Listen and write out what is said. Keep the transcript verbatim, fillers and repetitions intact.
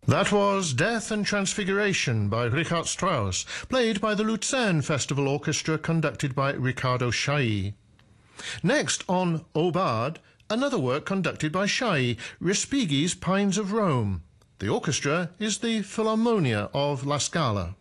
That was Death and Transfiguration by Richard Strauss, played by the Luzern Festival Orchestra, conducted by Riccardo Chailly. Next on Aubade, another work conducted by Chailly, Respighi's Pines of Rome. The orchestra is the Philharmonia of La Scala.